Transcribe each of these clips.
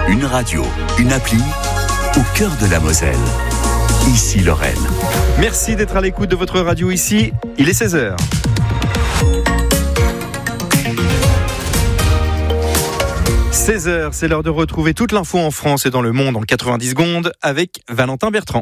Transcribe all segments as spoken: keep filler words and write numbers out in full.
Une radio, une appli, au cœur de la Moselle. Ici Lorraine. Merci d'être à l'écoute de votre radio ici. Il est seize heures. seize heures, c'est l'heure de retrouver toute l'info en France et dans le monde en quatre-vingt-dix secondes avec Valentin Bertrand.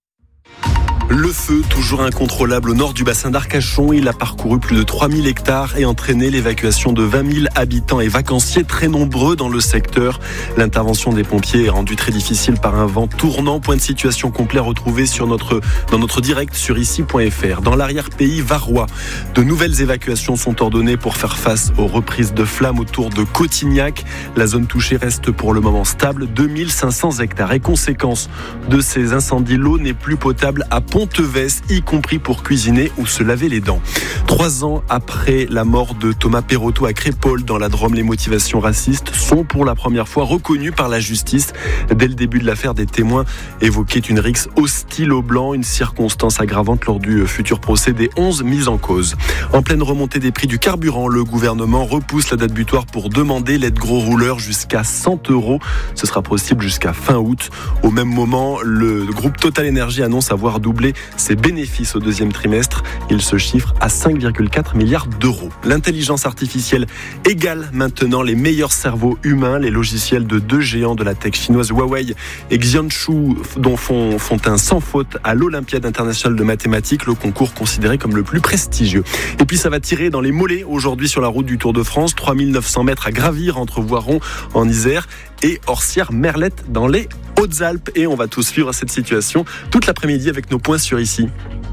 Le feu, toujours incontrôlable au nord du bassin d'Arcachon. Il a parcouru plus de trois mille hectares et entraîné l'évacuation de vingt mille habitants et vacanciers très nombreux dans le secteur. L'intervention des pompiers est rendue très difficile par un vent tournant. Point de situation complet retrouvé sur notre, dans notre direct sur ici point f r. Dans l'arrière-pays varois, de nouvelles évacuations sont ordonnées pour faire face aux reprises de flammes autour de Cotignac. La zone touchée reste pour le moment stable, deux mille cinq cents hectares. Et conséquence de ces incendies, l'eau n'est plus potable à Ponteves, y compris pour cuisiner ou se laver les dents. Trois ans après la mort de Thomas Perotto à Crépol dans la Drôme, les motivations racistes sont pour la première fois reconnues par la justice. Dès le début de l'affaire, des témoins évoquaient une rixe hostile aux Blancs, une circonstance aggravante lors du futur procès des onze mises en cause. En pleine remontée des prix du carburant, le gouvernement repousse la date butoir pour demander l'aide gros rouleur jusqu'à cent euros. Ce sera possible jusqu'à fin août. Au même moment, le groupe Total Énergie annonce avoir doublé ses bénéfices au deuxième trimestre. Il se chiffre à cinq virgule quatre milliards d'euros. L'intelligence artificielle égale maintenant les meilleurs cerveaux humains. Les logiciels de deux géants de la tech chinoise Huawei et Xianshu dont font, font un sans faute à l'Olympiade internationale de mathématiques, le concours considéré comme le plus prestigieux. Et puis ça va tirer dans les mollets aujourd'hui sur la route du Tour de France. trois mille neuf cents mètres à gravir entre Voiron en Isère et Orsières-Merlette dans les Hautes-Alpes. Et on va tous suivre cette situation toute l'après-midi avec nos points sur ici.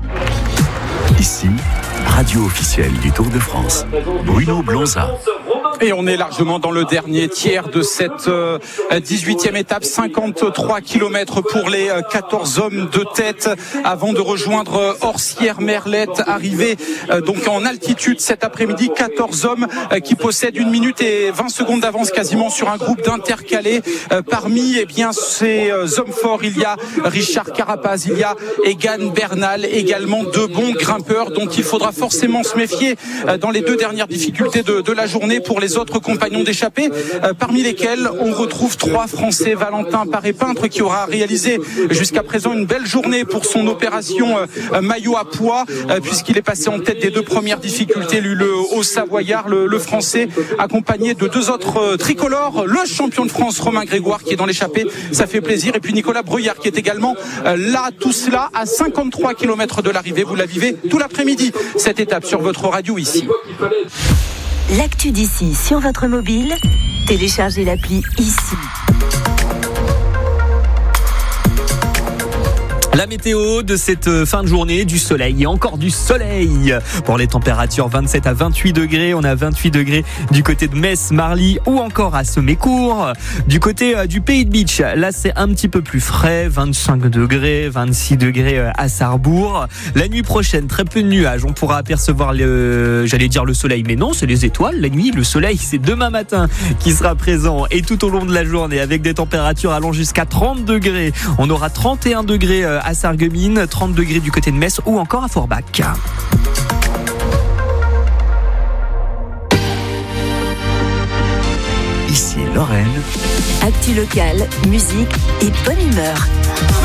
Ici, radio officielle du Tour de France. Bruno Blonza. Et on est largement dans le dernier tiers de cette euh, dix-huitième étape, cinquante-trois kilomètres pour les euh, quatorze hommes de tête avant de rejoindre Orsières-Merlette, arrivé euh, donc en altitude cet après-midi. quatorze hommes euh, qui possèdent une minute et vingt secondes d'avance quasiment sur un groupe d'intercalés. Euh, parmi eh bien, ces euh, hommes forts, il y a Richard Carapaz, il y a Egan Bernal, également deux bons grimpeurs dont il faudra forcément se méfier euh, dans les deux dernières difficultés de, de la journée pour les autres compagnons d'échappée, euh, parmi lesquels on retrouve trois Français. Valentin Paré-Peintre qui aura réalisé jusqu'à présent une belle journée pour son opération euh, maillot à pois, euh, puisqu'il est passé en tête des deux premières difficultés, lui le Haut-Savoyard, le, le Français, accompagné de deux autres euh, tricolores, le champion de France Romain Grégoire qui est dans l'échappée, ça fait plaisir, et puis Nicolas Bruyard qui est également euh, là, tout cela à cinquante-trois kilomètres de l'arrivée. Vous la vivez tout l'après-midi, cette étape sur votre radio ici. L'actu d'ici sur votre mobile, téléchargez l'appli ici. La météo de cette fin de journée, du soleil et encore du soleil. Pour les températures, vingt-sept à vingt-huit degrés. On a vingt-huit degrés du côté de Metz, Marly ou encore à Semécourt. Du côté du Pays de Bitche, là c'est un petit peu plus frais, vingt-cinq degrés, vingt-six degrés à Sarrebourg. La nuit prochaine, très peu de nuages. On pourra apercevoir le, j'allais dire le soleil, mais non, c'est les étoiles. La nuit, le soleil, c'est demain matin qui sera présent et tout au long de la journée avec des températures allant jusqu'à trente degrés. On aura trente et un degrés à Sarreguemines, trente degrés du côté de Metz ou encore à Forbach. Ici Lorraine. Actu locale, musique et bonne humeur.